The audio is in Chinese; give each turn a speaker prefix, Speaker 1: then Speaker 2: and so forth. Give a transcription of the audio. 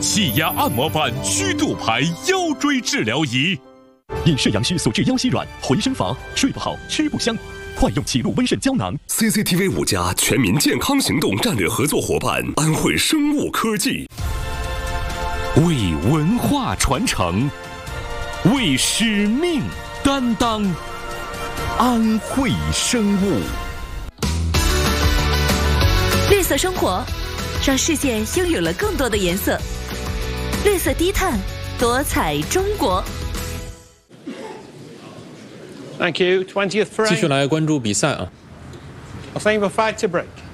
Speaker 1: 气压按摩板曲度牌腰椎治疗仪。
Speaker 2: 因肾阳虚所致腰膝软、浑身乏、睡不好、吃不香，快用启路温肾胶囊。
Speaker 3: CCTV 5+全民健康行动战略合作伙伴安慧生物科技，
Speaker 1: 为文化传承，为使命担当。安慧生物，
Speaker 4: 绿色生活，让世界拥有了更多的颜色。绿色低碳，多彩中国。
Speaker 5: Thank you. 20th frame.
Speaker 6: 继续来关注比赛啊。
Speaker 5: A favour fight to break.